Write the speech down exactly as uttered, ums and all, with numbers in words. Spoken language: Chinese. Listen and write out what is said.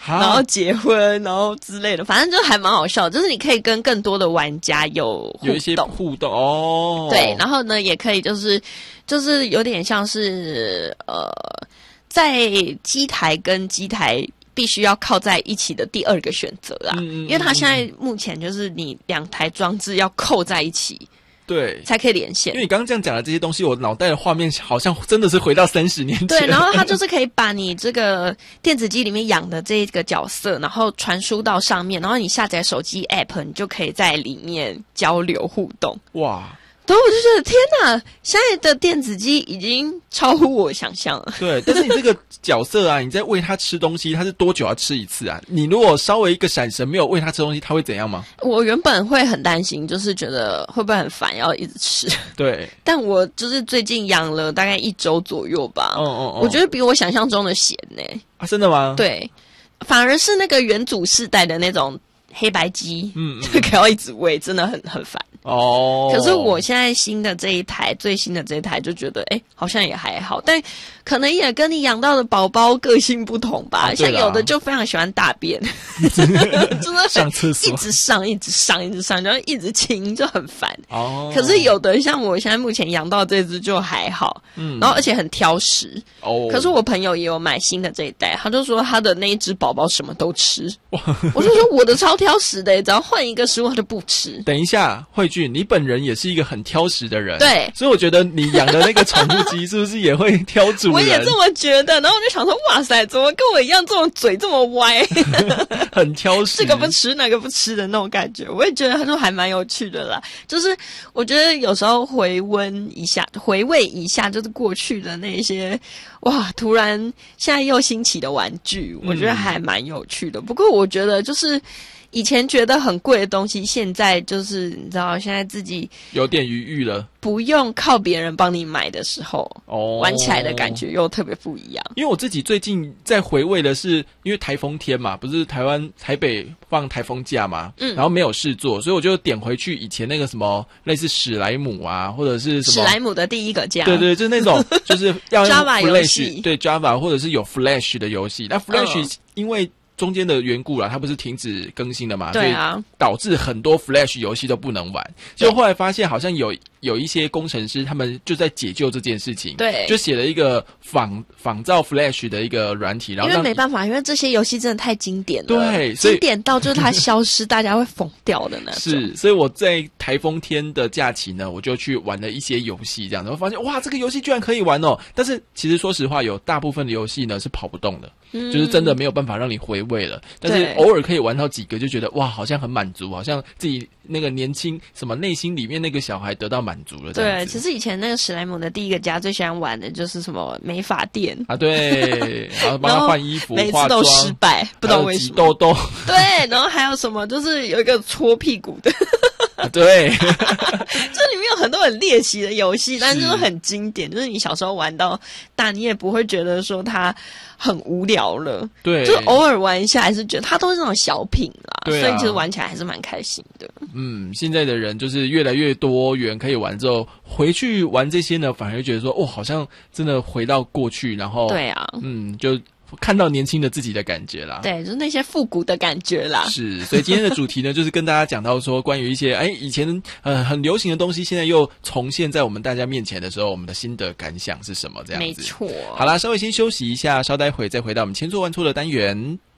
然后结婚，然后之类的，反正就还蛮好笑，就是你可以跟更多的玩家有互动， 有一些互动哦。 对，然后呢，也可以就是就是有点像是呃，在机台跟机台必须要靠在一起的第二个选择啊，嗯、因为它现在目前就是你两台装置要扣在一起。 对， 才可以连线。 因为你刚刚这样讲的这些东西，我脑袋的画面好像真的是回到三十年前。 对，然后它就是可以把你这个电子机里面养的这个角色，然后传输到上面，然后你下载手机 App， 你就可以在里面交流互动。 哇！ 对，我就觉得天哪，现在的电子机已经超乎我想象了。 对，但是你这个角色啊，你在喂它吃东西，它是多久要吃一次啊？你如果稍微一个闪神没有喂它吃东西，它会怎样吗？ 我原本会很担心，就是觉得会不会很烦，要一直吃。 对， 但我就是最近养了大概一周左右吧。 哦哦哦， 我觉得比我想象中的闲呢、欸。 啊，真的吗？ 对，反而是那个元祖世代的那种黑白机，嗯，嗯可要一直喂，真的很很烦。 哦， 可是我现在新的这一台，最新的这一台就觉得，哎，好像也还好，但可能也跟你养到的宝宝个性不同吧。 啊、 像有的就非常喜欢大便，真的上厕所一直上，一直上，一直上，然后一直清，就很烦。 哦， 可是有的像我现在目前养到这只就还好，嗯，然后而且很挑食。哦，可是我朋友也有买新的这一代，他就说他的那一只宝宝什么都吃。我就说我的超挑食的，只要换一个食物他就不吃。 等一下，慧俊，你本人也是一个很挑食的人， 对， 所以我觉得你养的那个宠物鸡是不是也会挑主人？ 我也这么觉得，然后我就想说，哇塞，怎么跟我一样，这种嘴这么歪， 很挑食， 这个不吃那个不吃的那种感觉，我也觉得他说还蛮有趣的啦。就是我觉得有时候回温一下，回味一下，就是过去的那些，哇，突然现在又兴起的玩具，我觉得还蛮有趣的。嗯、不过我觉得就是以前觉得很贵的东西，现在就是你知道，现在自己有点余裕了， 不用靠别人帮你买的时候， 哦， 玩起来的感觉又特别不一样。 因为我自己最近在回味的是，因为台风天嘛，不是台湾台北放台风假嘛，嗯，然后没有事做，所以我就点回去以前那个什么类似史莱姆啊，或者是什么史莱姆的第一个家， 对对，就是那种就是要用 Java 游戏， 对 Java 或者是有 Flash 的游戏，那 Flash、嗯、因为中间的缘故啦，它不是停止更新的嘛？ 对啊， 所以导致很多 Flash 游戏都不能玩。就后来发现，好像有有一些工程师，他们就在解救这件事情。 对， 就写了一个仿仿造 Flash 的一个软体，然后因为没办法，因为这些游戏真的太经典了， 对，所以经典到就是它消失，大家会疯掉的那种。 是，所以我在台风天的假期呢，我就去玩了一些游戏，这样，然后发现哇，这个游戏居然可以玩哦！但是其实说实话，有大部分的游戏呢是跑不动的。嗯、就是真的没有办法让你回味了，但是偶尔可以玩到几个，就觉得哇，好像很满足，好像自己那个年轻什么内心里面那个小孩得到满足了。 对，其实以前那个史莱姆的第一个家最喜欢玩的就是什么美发店啊，对，然后帮他换衣服， 每次都失败，不知道为什么。 痘痘， 对，然后还有什么，就是有一个搓屁股的。 啊、对， 这里面有很多很猎奇的游戏，但是就是很经典，就是你小时候玩到大，你也不会觉得说它很无聊了。 对， 就是偶尔玩一下，还是觉得它都是那种小品啦， 对啊、 所以其实玩起来还是蛮开心的。 嗯，现在的人就是越来越多元可以玩之后，回去玩这些呢，反而会觉得说，哦，好像真的回到过去，然后对啊， 嗯，就。看到年轻的自己的感觉啦， 对，就是那些复古的感觉啦。 是，所以今天的主题呢，就是跟大家讲到说，关于一些哎以前呃很流行的东西，现在又重现在我们大家面前的时候，我们的心得感想是什么？这样子。 没错。 好啦，稍微先休息一下，稍待会再回到我们千错万错的单元。